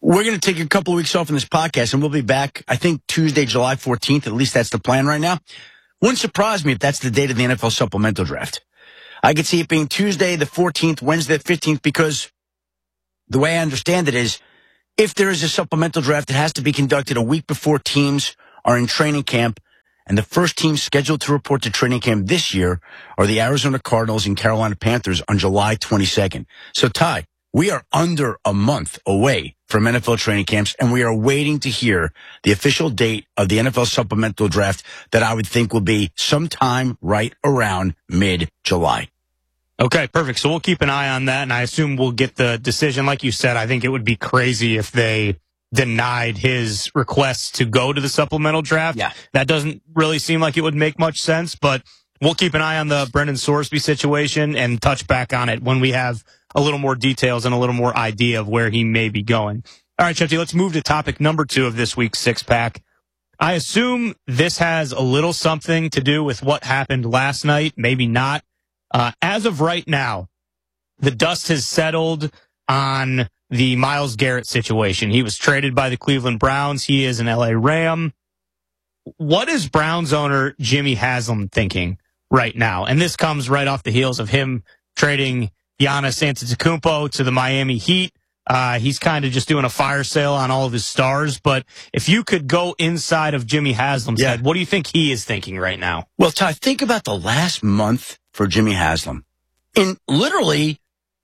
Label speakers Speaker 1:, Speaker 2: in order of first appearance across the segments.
Speaker 1: We're going to take a couple of weeks off in this podcast, and we'll be back, I think, Tuesday, July 14th. At least that's the plan right now. Wouldn't surprise me if that's the date of the NFL supplemental draft. I could see it being Tuesday the 14th, Wednesday the 15th, because the way I understand it is, if there is a supplemental draft, it has to be conducted a week before teams are in training camp, and the first teams scheduled to report to training camp this year are the Arizona Cardinals and Carolina Panthers on July 22nd. So, Ty, we are under a month away from NFL training camps, and we are waiting to hear the official date of the NFL supplemental draft that I would think will be sometime right around mid-July.
Speaker 2: Okay, perfect. So we'll keep an eye on that, and I assume we'll get the decision. Like you said, I think it would be crazy if they denied his request to go to the supplemental draft.
Speaker 1: Yeah.
Speaker 2: That doesn't really seem like it would make much sense, but we'll keep an eye on the Brendan Sorsby situation and touch back on it when we have a little more details and a little more idea of where he may be going. All right, Shefty, let's move to topic number 2 of this week's Six Pack. I assume this has a little something to do with what happened last night, maybe not. As of right now, the dust has settled on the Myles Garrett situation. He was traded by the Cleveland Browns. He is an LA Ram. What is Browns owner Jimmy Haslam thinking right now? And this comes right off the heels of him trading Giannis Antetokounmpo to the Miami Heat. He's kind of just doing a fire sale on all of his stars. But if you could go inside of Jimmy Haslam's head, what do you think he is thinking right now?
Speaker 1: Well, Ty, think about the last month for Jimmy Haslam. In literally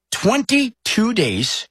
Speaker 1: 22 days,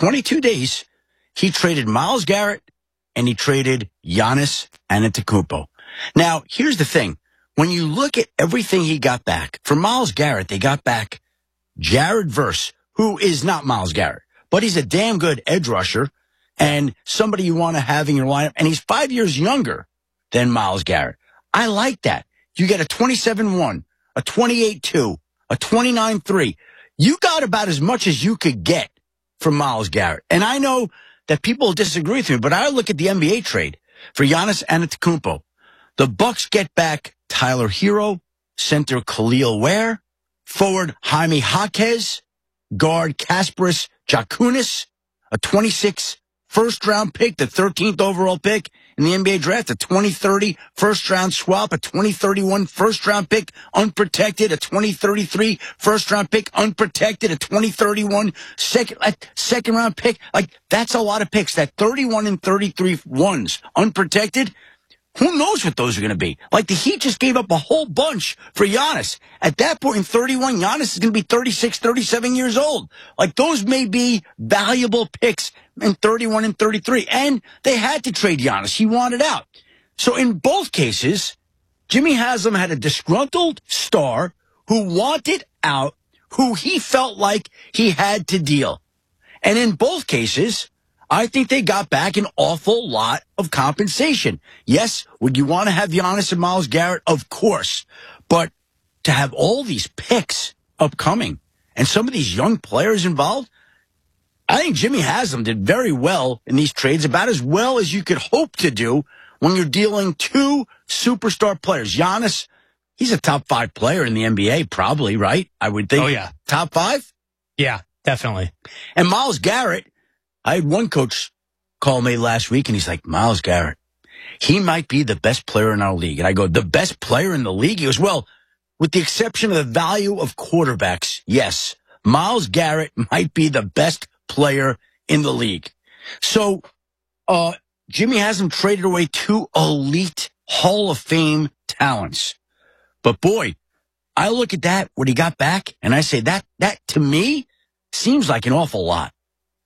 Speaker 1: he traded Myles Garrett and he traded Giannis Antetokounmpo. Now, here's the thing. When you look at everything he got back, for Myles Garrett, they got back Jared Verse, who is not Myles Garrett, but he's a damn good edge rusher and somebody you want to have in your lineup. And he's 5 years younger than Myles Garrett. I like that. You get a 27-1, a 28-2, a 29-3. You got about as much as you could get from Myles Garrett. And I know that people disagree with me, but I look at the NBA trade for Giannis Antetokounmpo. The Bucks get back Tyler Hero, center Khalil Ware, forward Jaime Jaquez, guard Kasparis Jakunis, a 26 first-round pick, the 13th overall pick in the NBA draft, a 2030 first-round swap, a 2031 first-round pick unprotected, a 2033 first-round pick unprotected, a 2031 second-round pick. Like, that's a lot of picks. That 31 and 33 ones unprotected, who knows what those are going to be? Like, the Heat just gave up a whole bunch for Giannis. At that point in 31, Giannis is going to be 36, 37 years old. Like, those may be valuable picks in 31 and 33. And they had to trade Giannis. He wanted out. So in both cases, Jimmy Haslam had a disgruntled star who wanted out, who he felt like he had to deal. And in both cases, I think they got back an awful lot of compensation. Yes, would you want to have Giannis and Myles Garrett? Of course. But to have all these picks upcoming and some of these young players involved, I think Jimmy Haslam did very well in these trades, about as well as you could hope to do when you're dealing 2 superstar players. Giannis, he's a top 5 player in the NBA, probably, right? I would think.
Speaker 2: Oh, yeah.
Speaker 1: Top 5?
Speaker 2: Yeah, definitely.
Speaker 1: And Myles Garrett, I had one coach call me last week, and he's like, Myles Garrett, he might be the best player in our league. And I go, the best player in the league? He goes, well, with the exception of the value of quarterbacks, yes, Myles Garrett might be the best player in the league. So Jimmy Haslam traded away 2 elite Hall of Fame talents. But boy, I look at that, what he got back, and I say that to me seems like an awful lot.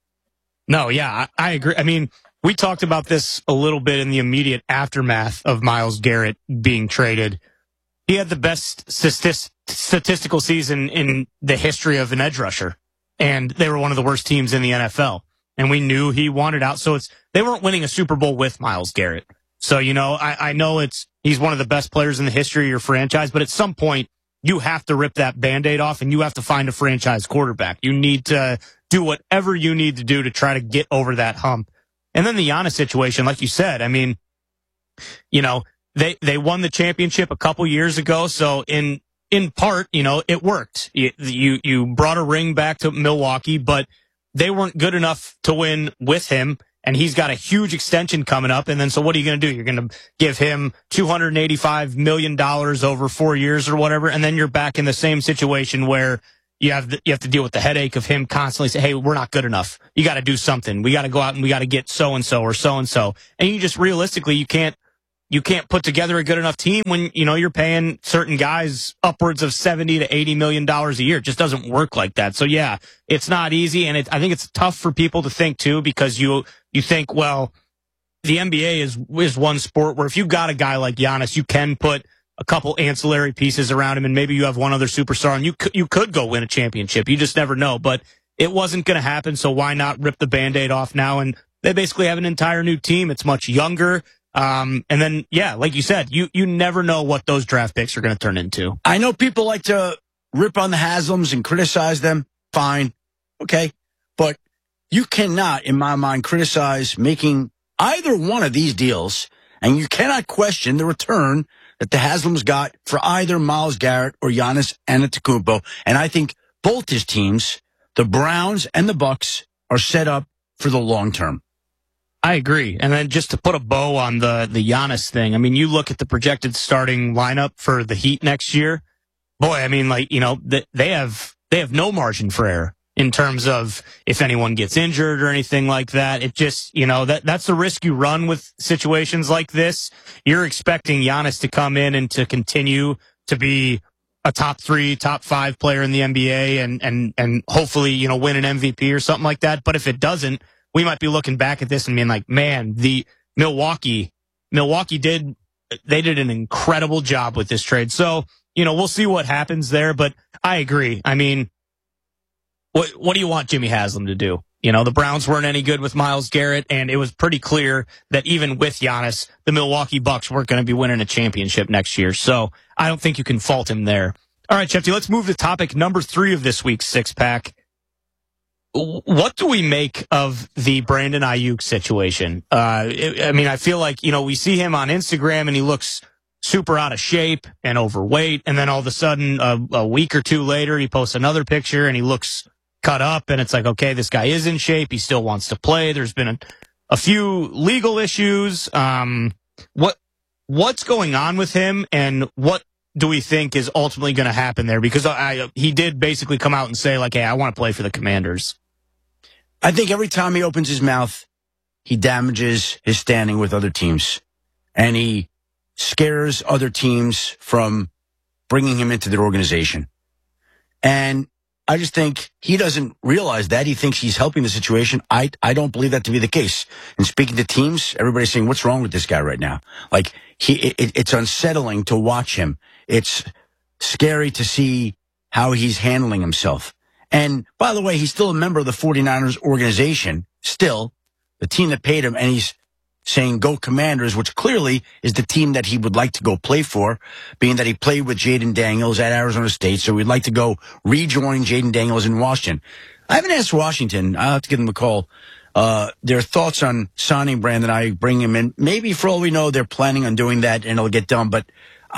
Speaker 2: No, yeah, I agree. I mean, we talked about this a little bit in the immediate aftermath of Myles Garrett being traded. He had the best statistical season in the history of an edge rusher, and they were one of the worst teams in the NFL. And we knew he wanted out, so they weren't winning a Super Bowl with Myles Garrett. So, you know, I know he's one of the best players in the history of your franchise, but at some point, you have to rip that Band-Aid off, and you have to find a franchise quarterback. You need to do whatever you need to do to try to get over that hump. And then the Giannis situation, like you said, I mean, you know, they won the championship a couple years ago, so in part, you know, it worked. You brought a ring back to Milwaukee, but they weren't good enough to win with him. and he's got a huge extension coming up. And then, so what are you going to do? You're going to give him $285 million over 4 years or whatever. And then you're back in the same situation where you have to deal with the headache of him constantly saying, hey, we're not good enough. You got to do something. We got to go out and we got to get so-and-so or so-and-so. And you just realistically, you can't put together a good enough team when, you're paying certain guys upwards of $70 to $80 million a year. It just doesn't work like that. So yeah, it's not easy. And I think it's tough for people to think too, because you think, well, the NBA is one sport where if you got a guy like Giannis, you can put a couple ancillary pieces around him and maybe you have one other superstar and you could go win a championship. You just never know, but it wasn't going to happen. So why not rip the Band-Aid off now? And they basically have an entire new team. It's much younger. And then, yeah, like you said, you never know what those draft picks are going to turn into.
Speaker 1: I know people like to rip on the Haslams and criticize them. Fine. Okay. But you cannot, in my mind, criticize making either one of these deals, and you cannot question the return that the Haslams got for either Myles Garrett or Giannis Antetokounmpo. And I think both his teams, the Browns and the Bucks, are set up for the long term.
Speaker 2: I agree. And then just to put a bow on the Giannis thing, I mean, you look at the projected starting lineup for the Heat next year. Boy, I mean, they have no margin for error in terms of if anyone gets injured or anything like that. It just, that's the risk you run with situations like this. You're expecting Giannis to come in and to continue to be a top 3, top 5 player in the NBA and hopefully, win an MVP or something like that. But if it doesn't, we might be looking back at this and being like, man, the Milwaukee did an incredible job with this trade. So, we'll see what happens there, but I agree. I mean, what do you want Jimmy Haslam to do? The Browns weren't any good with Myles Garrett, and it was pretty clear that even with Giannis, the Milwaukee Bucks weren't going to be winning a championship next year. So I don't think you can fault him there. All right, Shefty, let's move to topic number 3 of this week's Six Pack. What do we make of the Brandon Ayuk situation? I feel like, we see him on Instagram and he looks super out of shape and overweight. And then all of a sudden, a week or two later, he posts another picture and he looks cut up. And it's like, okay, this guy is in shape. He still wants to play. There's been a few legal issues. What's going on with him, and what do we think is ultimately going to happen there? Because he did basically come out and say, like, hey, I want to play for the Commanders.
Speaker 1: I think every time he opens his mouth, he damages his standing with other teams, and he scares other teams from bringing him into their organization. And I just think he doesn't realize that. He thinks he's helping the situation. I don't believe that to be the case. And speaking to teams, everybody's saying, what's wrong with this guy right now? Like, it's unsettling to watch him. It's scary to see how he's handling himself. And by the way, he's still a member of the 49ers organization, still, the team that paid him, and he's saying go Commanders, which clearly is the team that he would like to go play for, being that he played with Jaden Daniels at Arizona State, so he'd like to go rejoin Jaden Daniels in Washington. I haven't asked Washington, I'll have to give them a call, their thoughts on signing Brandon Ayuk, bring him in. Maybe for all we know, they're planning on doing that and it'll get done, but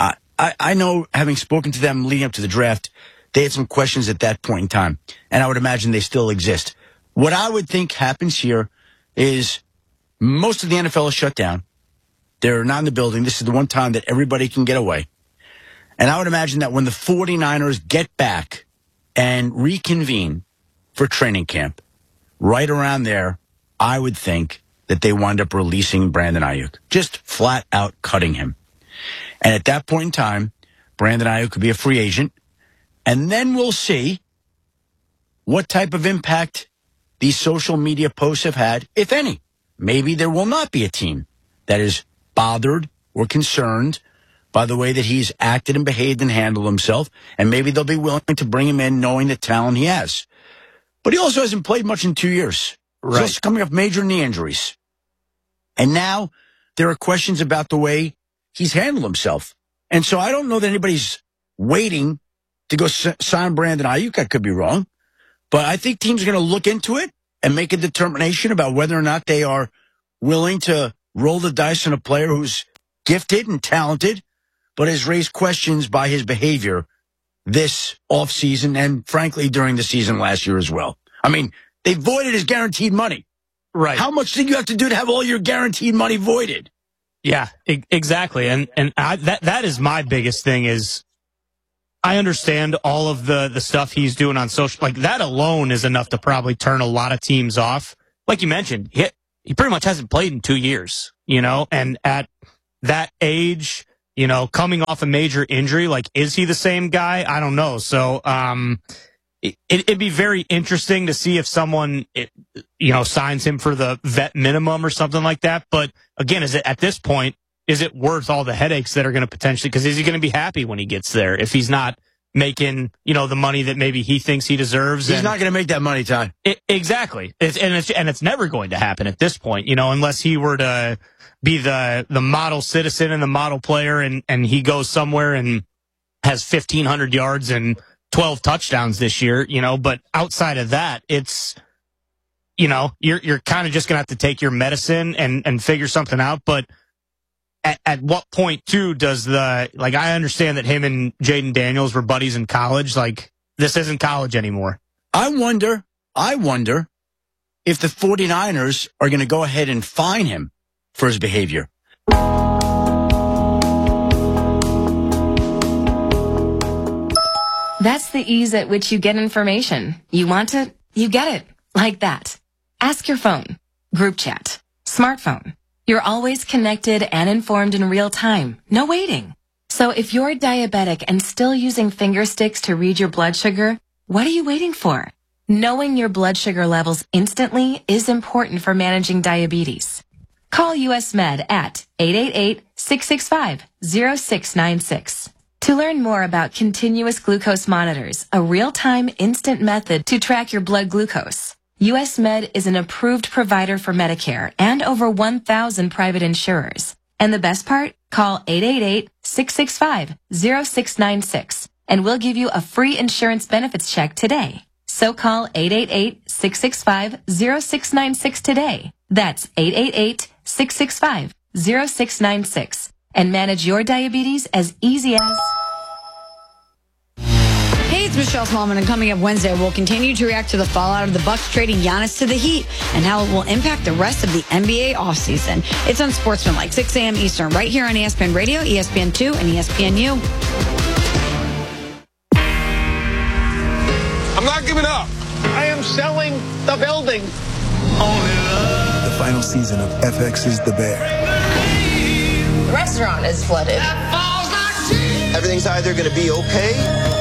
Speaker 1: I know, having spoken to them leading up to the draft, they had some questions at that point in time, and I would imagine they still exist. What I would think happens here is most of the NFL is shut down. They're not in the building. This is the one time that everybody can get away. And I would imagine that when the 49ers get back and reconvene for training camp, right around there, I would think that they wind up releasing Brandon Ayuk, just flat out cutting him. And at that point in time, Brandon Ayuk could be a free agent. And then we'll see what type of impact these social media posts have had, if any. Maybe there will not be a team that is bothered or concerned by the way that he's acted and behaved and handled himself, and maybe they'll be willing to bring him in knowing the talent he has. But he also hasn't played much in 2 years. Right. He's also coming off major knee injuries. And now there are questions about the way he's handled himself. And so I don't know that anybody's waiting to go sign Brandon Ayuk. I could be wrong. But I think teams are going to look into it and make a determination about whether or not they are willing to roll the dice on a player who's gifted and talented, but has raised questions by his behavior this offseason and, frankly, during the season last year as well. I mean, they voided his guaranteed money.
Speaker 2: Right.
Speaker 1: How much did you have to do to have all your guaranteed money voided?
Speaker 2: Yeah, exactly. And that is my biggest thing is I understand all of the stuff he's doing on social. Like, that alone is enough to probably turn a lot of teams off. Like you mentioned, he pretty much hasn't played in 2 years, and at that age, coming off a major injury, like, is he the same guy? I don't know. So, it'd be very interesting to see if someone, signs him for the vet minimum or something like that. But again, at this point, is it worth all the headaches that are going to potentially, because is he going to be happy when he gets there if he's not making, the money that maybe he thinks he deserves?
Speaker 1: He's not going to make that money, Todd.
Speaker 2: Exactly. It's never going to happen at this point, unless he were to be the model citizen and the model player and he goes somewhere and has 1,500 yards and 12 touchdowns this year, but outside of that, it's, you're kind of just going to have to take your medicine and figure something out. But at what point, too, I understand that him and Jaden Daniels were buddies in college. Like, this isn't college anymore.
Speaker 1: I wonder if the 49ers are going to go ahead and fine him for his behavior.
Speaker 3: That's the ease at which you get information. You want it, you get it. Like that. Ask your phone. Group chat. Smartphone. You're always connected and informed in real time. No waiting. So if you're diabetic and still using finger sticks to read your blood sugar, what are you waiting for? Knowing your blood sugar levels instantly is important for managing diabetes. Call US Med at 888-665-0696. To learn more about continuous glucose monitors, a real-time instant method to track your blood glucose, US Med is an approved provider for Medicare and over 1,000 private insurers. And the best part? Call 888-665-0696 and we'll give you a free insurance benefits check today. So call 888-665-0696 today. That's 888-665-0696. And manage your diabetes as easy as...
Speaker 4: Hey, it's Michelle Smallman, and coming up Wednesday, we'll continue to react to the fallout of the Bucks trading Giannis to the Heat and how it will impact the rest of the NBA offseason. It's Unsportsmanlike, 6 a.m. Eastern, right here on ESPN Radio, ESPN2, and ESPNU.
Speaker 5: I'm not giving up. I am selling the building.
Speaker 6: The final season of FX's The Bear.
Speaker 7: The restaurant is flooded.
Speaker 8: Everything's either going to be okay,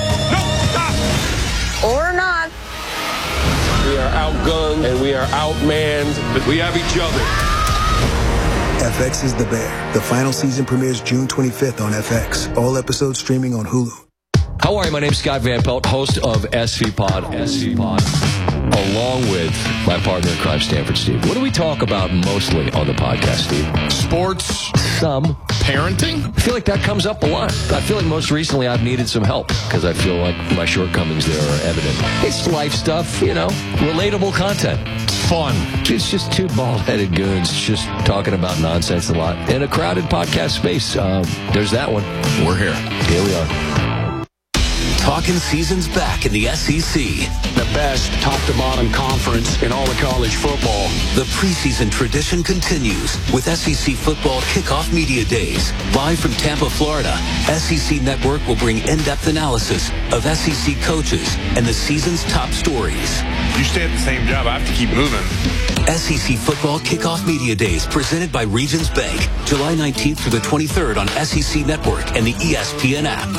Speaker 7: Or not.
Speaker 5: We are outgunned and we are outmanned, but we have each other.
Speaker 6: FX's The Bear. The final season premieres June 25th on FX. All episodes streaming on Hulu.
Speaker 9: How are you? My name's Scott Van Pelt, host of SV Pod, along with my partner in crime, Stanford Steve. What do we talk about mostly on the podcast, Steve?
Speaker 5: Sports.
Speaker 9: Some.
Speaker 5: Parenting.
Speaker 9: I feel like that comes up a lot. I feel like most recently I've needed some help because I feel like my shortcomings there are evident. It's life stuff, relatable content.
Speaker 5: It's fun.
Speaker 9: It's just two bald-headed goons just talking about nonsense a lot in a crowded podcast space. There's that one.
Speaker 5: We're here.
Speaker 9: Here we are.
Speaker 10: Talking season's back in the SEC.
Speaker 1: The best top-to-bottom conference in all of college football.
Speaker 10: The preseason tradition continues with SEC Football Kickoff Media Days. Live from Tampa, Florida, SEC Network will bring in-depth analysis of SEC coaches and the season's top stories.
Speaker 5: You stay at the same job, I have to keep moving.
Speaker 10: SEC Football Kickoff Media Days presented by Regions Bank. July 19th through the 23rd on SEC Network and the ESPN app.